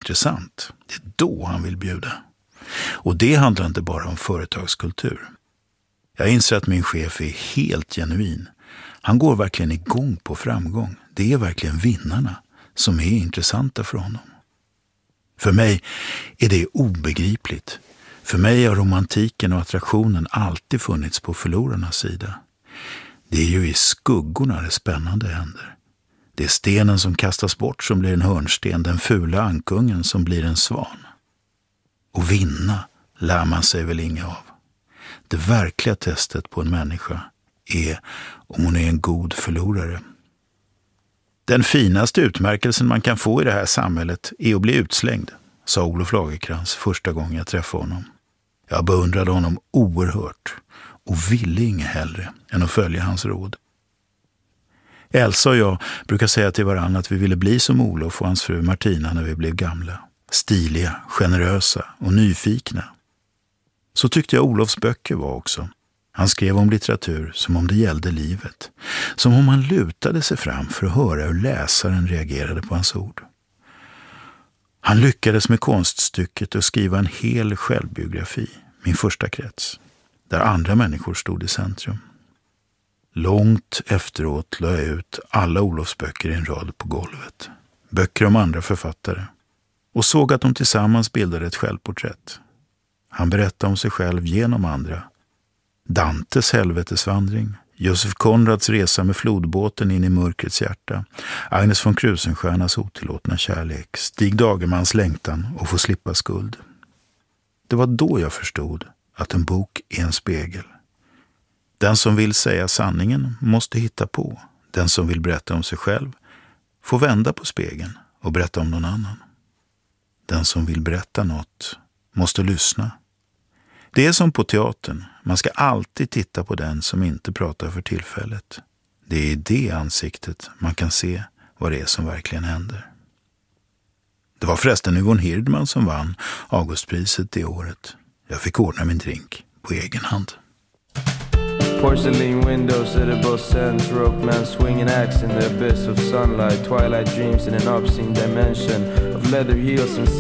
intressant, det är då han vill bjuda. Och det handlar inte bara om företagskultur. Jag inser att min chef är helt genuin. Han går verkligen igång på framgång. Det är verkligen vinnarna som är intressanta för honom. För mig är det obegripligt. För mig har romantiken och attraktionen alltid funnits på förlorarnas sida. Det är ju i skuggorna det spännande händer. Det är stenen som kastas bort som blir en hörnsten, den fula ankungen som blir en svan. Och vinna lär man sig väl inga av. Det verkliga testet på en människa är om hon är en god förlorare. Den finaste utmärkelsen man kan få i det här samhället är att bli utslängd, sa Olof Lagercrantz första gången jag träffade honom. Jag beundrade honom oerhört och ville inget hellre än att följa hans råd. Elsa och jag brukar säga till varandra att vi ville bli som Olof och hans fru Martina när vi blev gamla. Stiliga, generösa och nyfikna. Så tyckte jag Olofs böcker var också. Han skrev om litteratur som om det gällde livet. Som om han lutade sig fram för att höra hur läsaren reagerade på hans ord. Han lyckades med konststycket att skriva en hel självbiografi, min första krets, där andra människor stod i centrum. Långt efteråt la jag ut alla Olofs böcker i en rad på golvet. Böcker om andra författare. Och såg att de tillsammans bildade ett självporträtt. Han berättade om sig själv genom andra. Dantes helvetesvandring, Josef Konrads resa med flodbåten in i mörkrets hjärta, Agnes von Krusenstjernas otillåtna kärlek, Stig Dagermans längtan och få slippa skuld. Det var då jag förstod att en bok är en spegel. Den som vill säga sanningen måste hitta på. Den som vill berätta om sig själv får vända på spegeln och berätta om någon annan. Den som vill berätta något måste lyssna. Det är som på teatern. Man ska alltid titta på den som inte pratar för tillfället. Det är i det ansiktet man kan se vad det är som verkligen händer. Det var förresten Yvonne Hirdman som vann Augustpriset det året. Jag fick ordna min drink på egen hand. Porcelain windows at a bus ends, rope man swinging axe in the abyss of sunlight, twilight dreams in an obscene dimension of leather heels and